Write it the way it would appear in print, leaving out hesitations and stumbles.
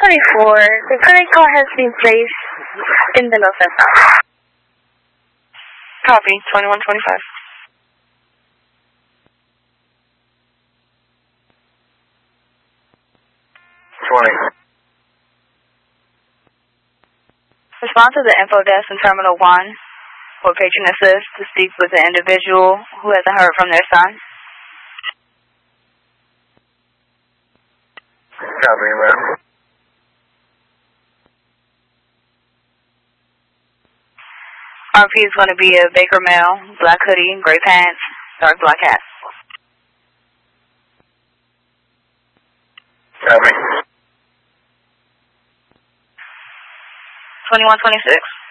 the current call has been placed in the local sound. Copy, 2125. Respond to the info desk in Terminal 1 for patron assist to speak with an individual who hasn't heard from their son. Copy, ma'am. RP is going to be a Baker male, black hoodie, gray pants, dark black hat. Copy. 2126.